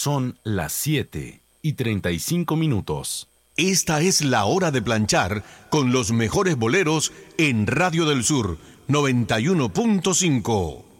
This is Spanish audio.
Son las 7:35. Esta es la hora de planchar con los mejores boleros en Radio del Sur 91.5.